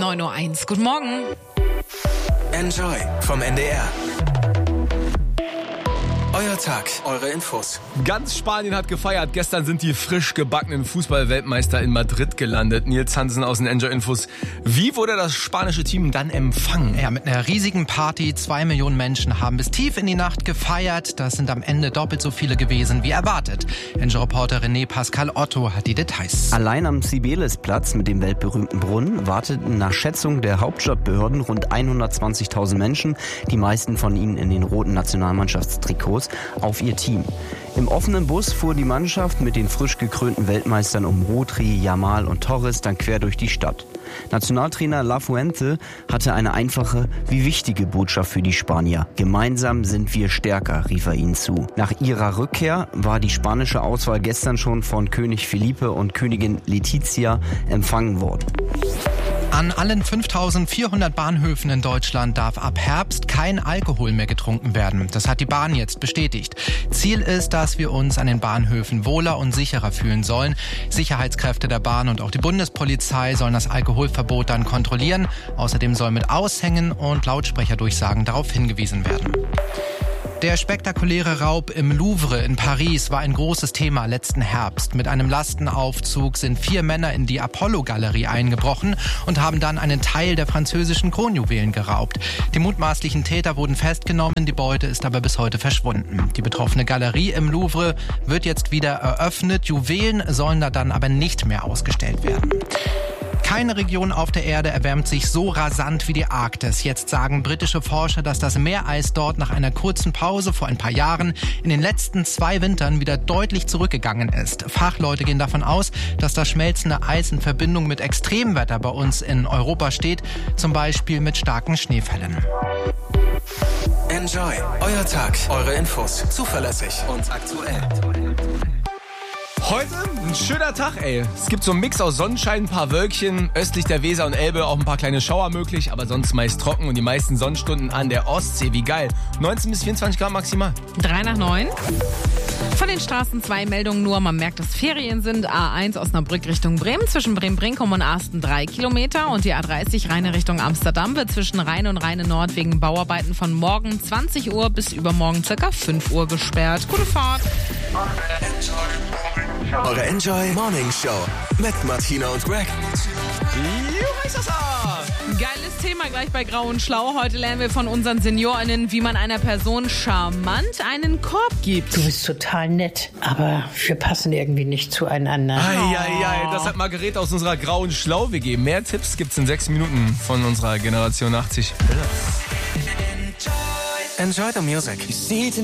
9:01 Uhr. Guten Morgen. Enjoy vom NDR. Euer Tag, eure Infos. Ganz Spanien hat gefeiert. Gestern sind die frisch gebackenen Fußball-Weltmeister in Madrid gelandet. Nils Hansen aus den Enjoy-Infos. Wie wurde das spanische Team dann empfangen? Ja, mit einer riesigen Party. 2 Millionen Menschen haben bis tief in die Nacht gefeiert. Das sind am Ende doppelt so viele gewesen wie erwartet. Enjoy-Reporter René Pascal Otto hat die Details. Allein am Cibeles-Platz mit dem weltberühmten Brunnen warteten nach Schätzung der Hauptstadtbehörden rund 120.000 Menschen, die meisten von ihnen in den roten Nationalmannschaftstrikots, auf ihr Team. Im offenen Bus fuhr die Mannschaft mit den frisch gekrönten Weltmeistern um Rodri, Yamal und Torres dann quer durch die Stadt. Nationaltrainer Lafuente hatte eine einfache wie wichtige Botschaft für die Spanier. Gemeinsam sind wir stärker, rief er ihnen zu. Nach ihrer Rückkehr war die spanische Auswahl gestern schon von König Felipe und Königin Letizia empfangen worden. An allen 5.400 Bahnhöfen in Deutschland darf ab Herbst kein Alkohol mehr getrunken werden. Das hat die Bahn jetzt bestätigt. Ziel ist, dass wir uns an den Bahnhöfen wohler und sicherer fühlen sollen. Sicherheitskräfte der Bahn und auch die Bundespolizei sollen das Alkoholverbot dann kontrollieren. Außerdem soll mit Aushängen und Lautsprecherdurchsagen darauf hingewiesen werden. Der spektakuläre Raub im Louvre in Paris war ein großes Thema letzten Herbst. Mit einem Lastenaufzug sind 4 Männer in die Apollo-Galerie eingebrochen und haben dann einen Teil der französischen Kronjuwelen geraubt. Die mutmaßlichen Täter wurden festgenommen, die Beute ist aber bis heute verschwunden. Die betroffene Galerie im Louvre wird jetzt wieder eröffnet. Juwelen sollen da dann aber nicht mehr ausgestellt werden. Keine Region auf der Erde erwärmt sich so rasant wie die Arktis. Jetzt sagen britische Forscher, dass das Meereis dort nach einer kurzen Pause vor ein paar Jahren in den letzten 2 Wintern wieder deutlich zurückgegangen ist. Fachleute gehen davon aus, dass das schmelzende Eis in Verbindung mit Extremwetter bei uns in Europa steht, zum Beispiel mit starken Schneefällen. Enjoy, euer Tag, eure Infos. Zuverlässig und aktuell. Heute ein schöner Tag, ey. Es gibt so einen Mix aus Sonnenschein, ein paar Wölkchen, östlich der Weser und Elbe auch ein paar kleine Schauer möglich, aber sonst meist trocken und die meisten Sonnenstunden an der Ostsee. Wie geil. 19 bis 24 Grad maximal. 8:03. Von den Straßen 2 Meldungen nur. Man merkt, dass Ferien sind. A1 Osnabrück Richtung Bremen, zwischen Bremen-Brinkum und Asten 3 Kilometer. Und die A30 Rheine Richtung Amsterdam wird zwischen Rhein und Rheine Nord wegen Bauarbeiten von morgen 20 Uhr bis übermorgen ca. 5 Uhr gesperrt. Gute Fahrt. Eure Enjoy Morning Show mit Martina und Greg. Geiles Thema gleich bei Grau und Schlau. Heute lernen wir von unseren SeniorInnen, wie man einer Person charmant einen Korb gibt. Du bist total nett, aber wir passen irgendwie nicht zueinander. Eieiei, das hat Margarete aus unserer Grau und Schlau WG. Mehr Tipps gibt's in 6 Minuten von unserer Generation 80. Enjoy the music.